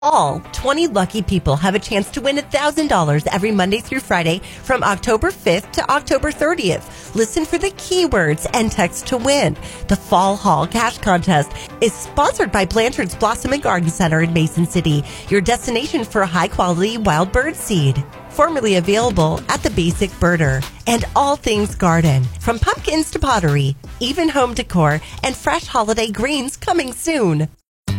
All 20 lucky people have a chance to win $1,000 every Monday through Friday from October 5th to October 30th. Listen for the keywords and text to win. The Fall Hall Cash Contest is sponsored by Blanchard's Blossom and Garden Center in Mason City, your destination for high-quality wild bird seed. Formerly available at the Basic Birder. And all things garden, from pumpkins to pottery, even home decor, and fresh holiday greens coming soon.